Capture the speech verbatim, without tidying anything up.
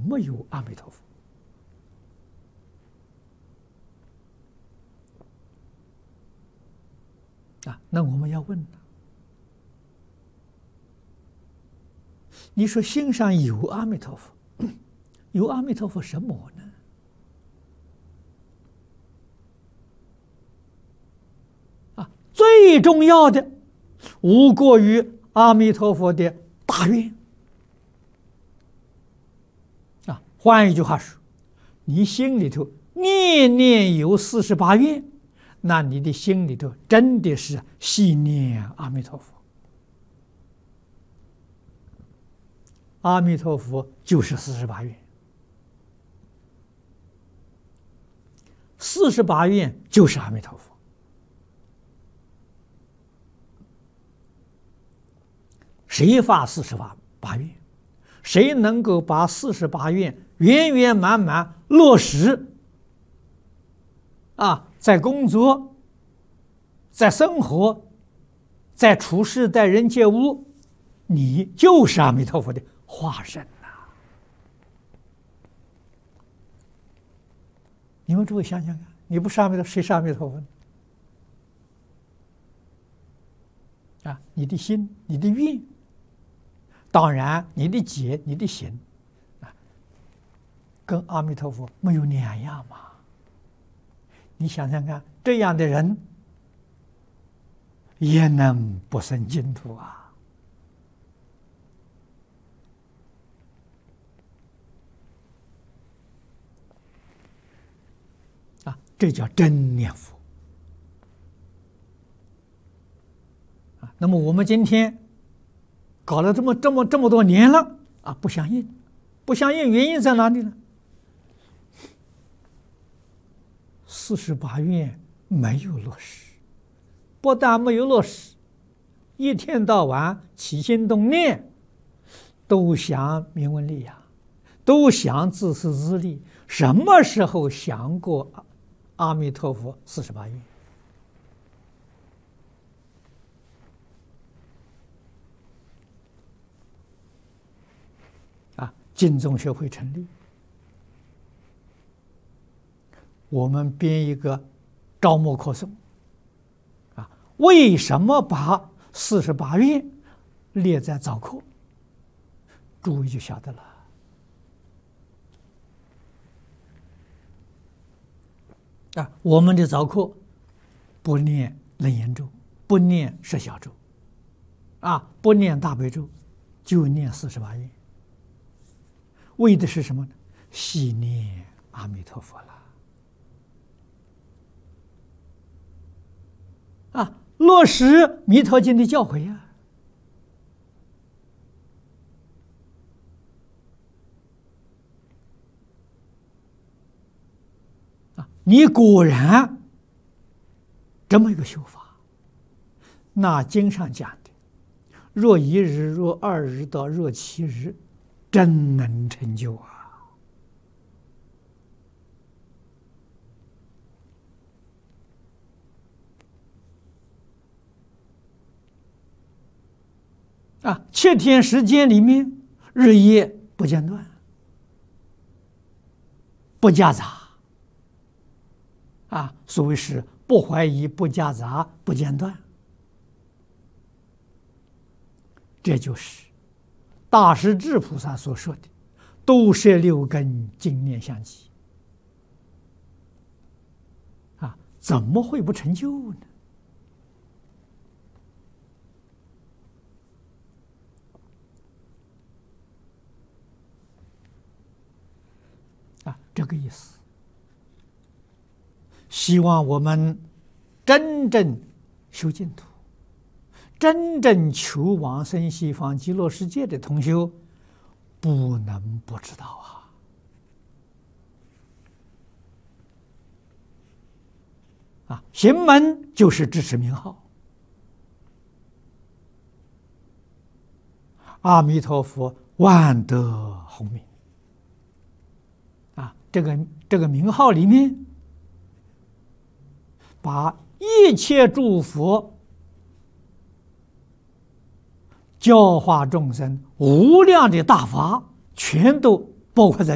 么有阿弥陀佛？啊，那我们要问了，你说心上有阿弥陀佛，有阿弥陀佛什么呢？啊，最重要的无过于阿弥陀佛的大愿。啊，换一句话说，你心里头念念有四十八愿，那你的心里头真的是系念阿弥陀佛。阿弥陀佛就是四十八愿，四十八愿就是阿弥陀佛。谁发四十八愿，谁能够把四十八愿圆圆满满落实啊，在工作、在生活、在处事待人接物，你就是阿弥陀佛的化身呐！你们诸位想想看，你不是阿弥陀，谁是阿弥陀佛呢？啊，你的心，你的愿，当然你的解，你的行，啊，跟阿弥陀佛没有两样嘛。你想想看，这样的人也能不生净土啊？啊，这叫真念佛啊。那么我们今天搞了这么这么这么多年了啊，不相应，不相应原因在哪里呢？四十八愿没有落实，不但没有落实，一天到晚起心动念都想名闻利养，都想自私自利，什么时候想过阿弥陀佛四十八愿？啊，净宗学会成立，我们编一个招募课诵啊，为什么把四十八愿列在早课？诸位就晓得了。啊，我们的早课不念楞严咒，不念十小咒，啊，不念大悲咒，就念四十八愿，为的是什么呢？系念阿弥陀佛了。啊，落实《弥陀经》的教诲呀！啊，你果然这么一个修法，那经上讲的，若一日、若二日到若七日，真能成就啊！啊，七天时间里面，日夜不间断，不夹杂。啊，所谓是不怀疑、不夹杂、不间断，这就是大势至菩萨所说的“都摄六根，净念相继”。啊，怎么会不成就呢？这个意思，希望我们真正修净土、真正求往生西方极乐世界的同修，不能不知道啊！啊，行门就是支持名号，阿弥陀佛，万德洪名。啊，这个这个名号里面，把一切诸佛教化众生无量的大法，全都包括在